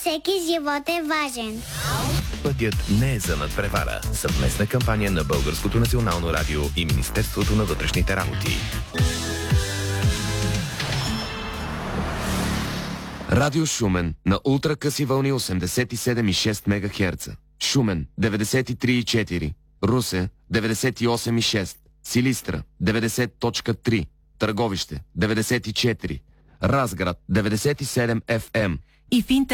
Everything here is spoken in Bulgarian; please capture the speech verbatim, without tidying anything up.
всеки живот е важен. Пътят не е за надпревара. Съвместна кампания на Българското национално радио и Министерството на вътрешните работи. Радио Шумен на ултракъси вълни осемдесет и седем и шест мегахерца. Шумен деветдесет и три и четири. Русе деветдесет и осем и шест. Силистра деветдесет точка три. Търговище деветдесет и четири. Разград деветдесет и седем еф ем. И в интернет